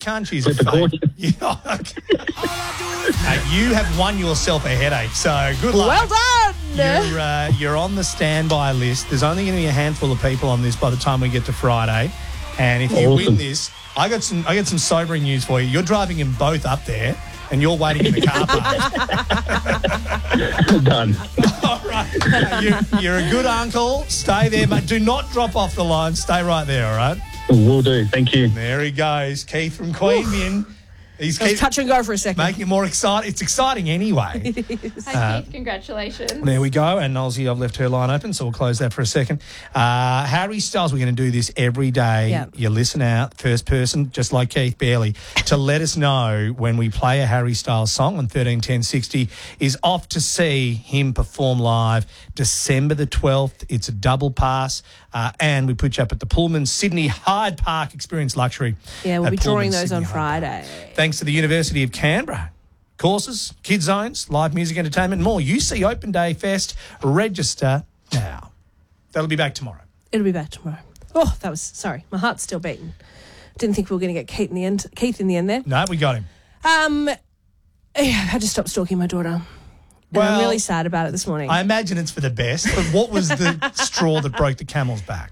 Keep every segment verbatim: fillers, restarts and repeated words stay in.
can't choose Flip a a coin. favourite. Yeah, okay. Uh, you have won yourself a headache, so good luck. Well done. You're, uh, you're on the standby list. There's only going to be a handful of people on this by the time we get to Friday. And if you Awesome. win this, I got some I got some sobering news for you. You're driving them both up there and you're waiting in the car park. Done. All right. You, you're a good uncle. Stay there, mate. Do not drop off the line. Stay right there, all right? Will do. Thank you. There he goes. Keith from Queanbeyan. He's Let's keep touch and go for a second. making it more exciting. It's exciting anyway. Hi, Keith. Congratulations. There we go. And Ozzy, I've left her line open, so we'll close that for a second. Uh, Harry Styles, we're going to do this every day. Yep. You listen out, first person, just like Keith Bailey, to let us know when we play a Harry Styles song on thirteen ten sixty is off to see him perform live December the twelfth. It's a double pass. Uh, and we put you up at the Pullman Sydney Hyde Park Experience Luxury. Yeah, we'll at be drawing Pullman those Sydney on Hyde Friday. Park. Thanks to the University of Canberra. Courses, kid zones, live music entertainment, and more. U C Open Day Fest. Register now. That'll be back tomorrow. It'll be back tomorrow. Oh, that was, sorry, my heart's still beating. Didn't think we were going to get Keith in the end. Keith in the end there. No, we got him. Um, yeah, I had to stop stalking my daughter. And I'm Well, really sad about it this morning. I imagine it's for the best, but what was the straw that broke the camel's back?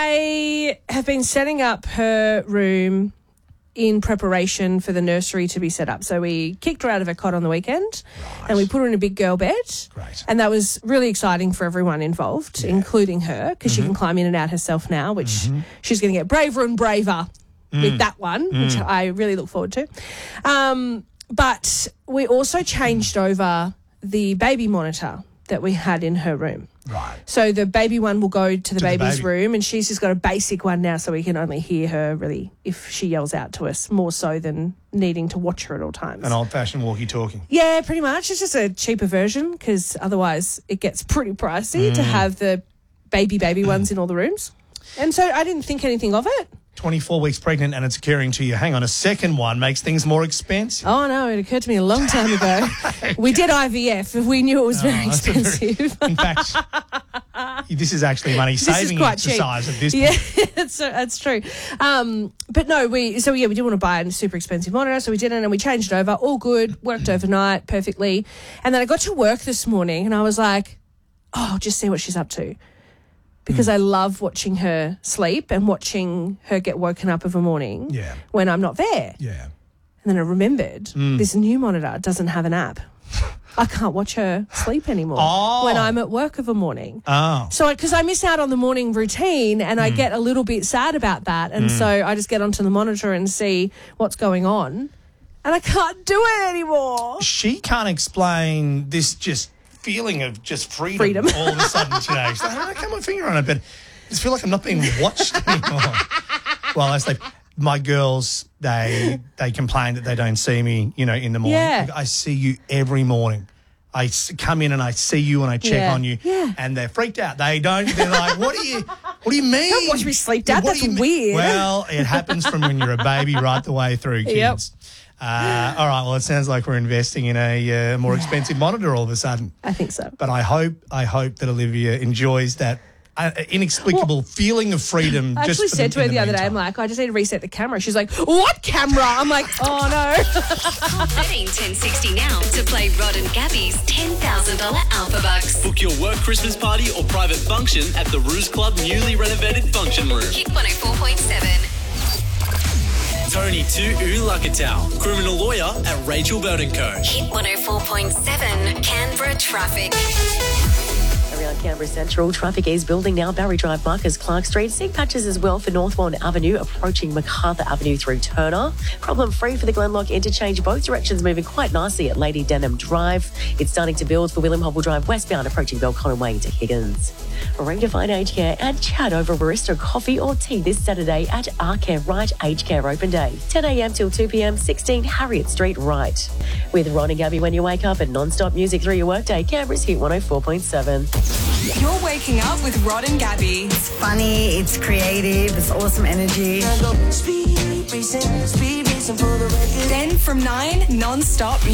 I have been setting up her room in preparation for the nursery to be set up. So we kicked her out of her cot on the weekend Right. and we put her in a big girl bed. Great. And that was really exciting for everyone involved, including her, because Mm-hmm. she can climb in and out herself now, which she's going to get braver and braver Mm. with that one, which I really look forward to. Um, but we also changed over the baby monitor that we had in her room. Right. So the baby one will go to the the baby's baby. room, and she's just got a basic one now, so we can only hear her really if she yells out to us, more so than needing to watch her at all times. An old-fashioned walkie-talkie. Yeah, pretty much. It's just a cheaper version because otherwise it gets pretty pricey to have the baby baby ones in all the rooms. And so I didn't think anything of it. twenty-four weeks pregnant and it's occurring to you, hang on, a second one makes things more expensive. Oh, no, it occurred to me a long time ago. We did I V F. We knew it was very Oh, that's a very- expensive. In fact, this is actually money-saving quite cheap. exercise at this Yeah, point. that's, that's true. Um, but no, we so yeah, we didn't want to buy a super expensive monitor, so we didn't, and we changed it over. All good, worked overnight perfectly. And then I got to work this morning, and I was like, oh, I'll just see what she's up to. Because I love watching her sleep and watching her get woken up of a morning Yeah. when I'm not there. Yeah. And then I remembered this new monitor doesn't have an app. I can't watch her sleep anymore Oh. when I'm at work of a morning. Oh. So, because I miss out on the morning routine and I get a little bit sad about that. And so I just get onto the monitor and see what's going on. And I can't do it anymore. She can't explain this just feeling of just freedom, Freedom. all of a sudden today. She's like, I can't put my finger on it, but I just feel like I'm not being watched anymore. Well, I sleep. My girls, they they complain that they don't see me, you know, in the morning. Yeah. I see you every morning. I s- come in and I see you and I check Yeah. on you, Yeah. and they're freaked out. They don't. They're like, "What do you? What do you mean? Don't watch me sleep, Dad. What That's do you mean?" weird. Well, it happens from when you're a baby right the way through, kids. Yep. Uh, all right. Well, it sounds like we're investing in a uh, more expensive monitor all of a sudden. I think so. But I hope, I hope that Olivia enjoys that uh, inexplicable feeling of freedom. I just actually for said to her in the other day, I'm meantime. like, I just need to reset the camera. She's like, what camera? I'm like, oh no. thirteen ten sixty now to play Rod and Gabby's ten thousand dollars Alpha Bucks. Book your work Christmas party or private function at the Ruse Club newly renovated function room. Hit one oh four point seven. Tony Tu'u Lakatau, criminal lawyer at Rachel Burton Co. Hit one oh four point seven. Canberra traffic. Around Canberra Central, traffic is building now. Barry Drive, Marcus Clark Street. Seeing patches as well for Northbourne Avenue, approaching MacArthur Avenue through Turner. Problem free for the Glenlock interchange. Both directions moving quite nicely at Lady Denham Drive. It's starting to build for William Hobble Drive westbound, approaching Belconnen Way to Higgins. Arrange to find aged care and chat over barista coffee or tea this Saturday at Arcare Right Aged Care Open Day. ten a.m. till two p.m, sixteen Harriet Street, Right. With Ron and Gabby when you wake up and non-stop music through your workday, Canberra's Hit one oh four point seven. You're waking up with Rod and Gabby. It's funny, it's creative, it's awesome energy. Then from nine, non-stop